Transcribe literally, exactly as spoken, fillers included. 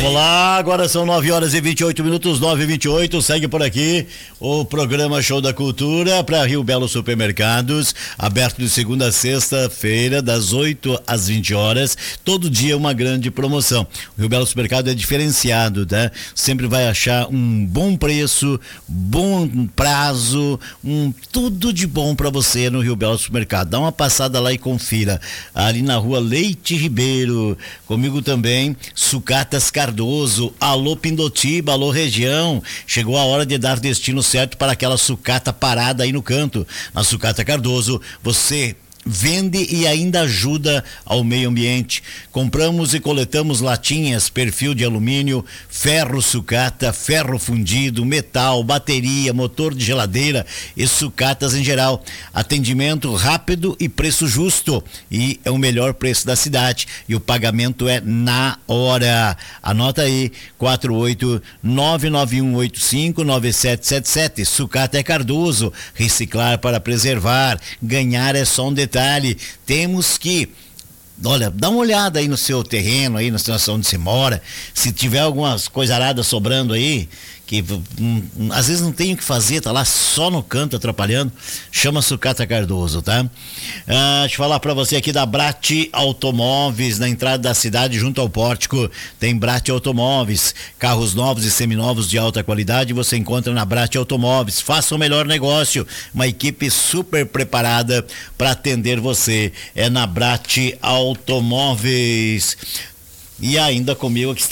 Vamos lá, agora são nove horas e vinte e oito minutos, nove e vinte e oito, segue por aqui o programa Show da Cultura para Rio Belo Supermercados, aberto de segunda a sexta-feira, das oito às vinte horas, todo dia uma grande promoção. O Rio Belo Supermercado é diferenciado, tá? Sempre vai achar um bom preço, bom prazo, um tudo de bom para você no Rio Belo Supermercado. Dá uma passada lá e confira. Ali na rua Leite Ribeiro, comigo também, Sucatas Cardoso, alô Pindotiba, alô região, chegou a hora de dar destino certo para aquela sucata parada aí no canto. Na Sucata Cardoso, você vende e ainda ajuda ao meio ambiente. Compramos e coletamos latinhas, perfil de alumínio, ferro sucata, ferro fundido, metal, bateria, motor de geladeira e sucatas em geral. Atendimento rápido e preço justo. E é o melhor preço da cidade. E o pagamento é na hora. Anota aí, quatro oito nove nove um oito cinco nove sete sete sete. Sucata é Cardoso. Reciclar para preservar. Ganhar é só um detalhe. Detalhe, temos que, olha, dá uma olhada aí no seu terreno, aí na situação onde você mora, se tiver algumas coisaradas sobrando aí, que hum, às vezes não tem o que fazer, tá lá só no canto atrapalhando, chama Sucata Cardoso, tá? Ah, deixa eu falar pra você aqui da Brat Automóveis, na entrada da cidade, junto ao pórtico, tem Brat Automóveis, carros novos e seminovos de alta qualidade, você encontra na Brat Automóveis. Faça o melhor negócio, uma equipe super preparada para atender você, é na Brat Automóveis. E ainda comigo aqui está